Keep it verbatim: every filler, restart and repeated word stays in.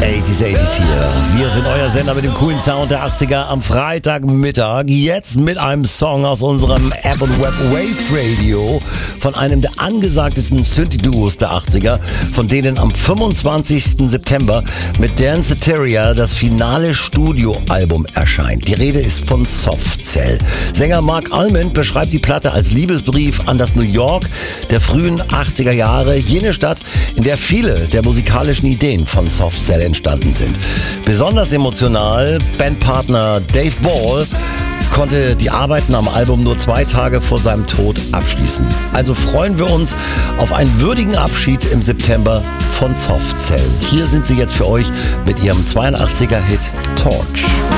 achtziger, achtziger hier. Wir sind euer Sender mit dem coolen Sound der achtziger am Freitagmittag. Jetzt mit einem Song aus unserem App und Web Wave Radio von einem der angesagtesten Synthi-Duos der achtziger, von denen am fünfundzwanzigsten September mit Danceteria das finale Studioalbum erscheint. Die Rede ist von Soft Cell. Sänger Mark Almond beschreibt die Platte als Liebesbrief an das New York der frühen achtziger Jahre, jene Stadt, in der viele der musikalischen Ideen von Soft Cell entstanden sind. Besonders emotional, Bandpartner Dave Ball konnte die Arbeiten am Album nur zwei Tage vor seinem Tod abschließen. Also freuen wir uns auf einen würdigen Abschied im September von Soft Cell. Hier sind sie jetzt für euch mit ihrem zweiundachtziger Hit Torch.